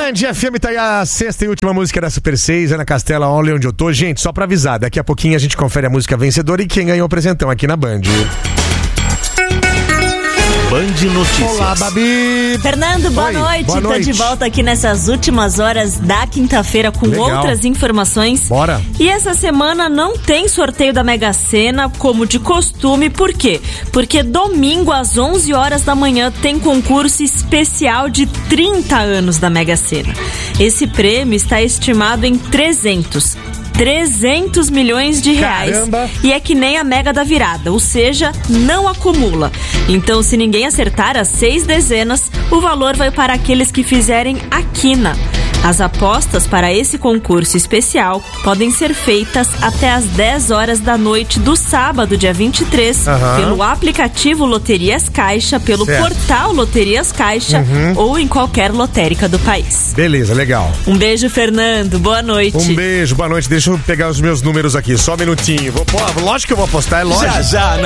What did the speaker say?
Band FM tá aí a sexta e última música da Super 6, Ana Castela, Olha Onde Eu Tô. Gente, só pra avisar, daqui a pouquinho a gente confere a música vencedora e quem ganhou o presentão aqui na Band. Band Notícias. Olá, Babi! Fernando, boa noite. Boa noite. Tô de volta aqui nessas últimas horas da quinta-feira com outras informações. Bora! E essa semana não tem sorteio da Mega Sena, como de costume. Por quê? Porque domingo às 11 horas da manhã tem concurso especial de 30 anos da Mega Sena. Esse prêmio está estimado em 300 milhões de reais. Caramba. E é que nem a Mega da Virada, ou seja, não acumula. Então, se ninguém acertar as 6 dezenas, o valor vai para aqueles que fizerem a quina. As apostas para esse concurso especial podem ser feitas até às 10 horas da noite do sábado, dia 23, pelo aplicativo Loterias Caixa, pelo portal Loterias Caixa ou em qualquer lotérica do país. Beleza, legal. Um beijo, Fernando. Boa noite. Um beijo, boa noite. Deixa eu pegar os meus números aqui, só um minutinho. Lógico que eu vou apostar, é lógico. Já,